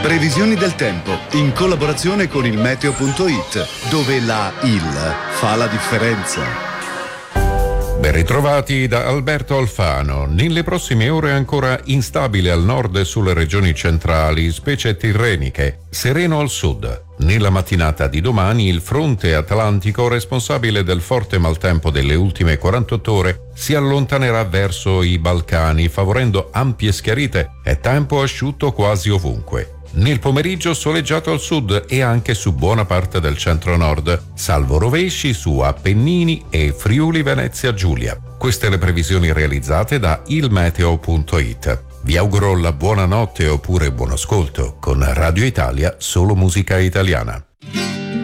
Previsioni del tempo in collaborazione con il meteo.it, dove la IL fa la differenza. Ben ritrovati da Alberto Alfano. Nelle prossime ore ancora instabile al nord e sulle regioni centrali, specie tirreniche, sereno al sud. Nella mattinata di domani il fronte atlantico responsabile del forte maltempo delle ultime 48 ore si allontanerà verso i Balcani, favorendo ampie schiarite e tempo asciutto quasi ovunque. Nel pomeriggio soleggiato al sud e anche su buona parte del centro-nord, salvo rovesci su Appennini e Friuli Venezia Giulia. Queste le previsioni realizzate da ilmeteo.it. Vi auguro la buonanotte oppure buon ascolto con Radio Italia, solo musica italiana.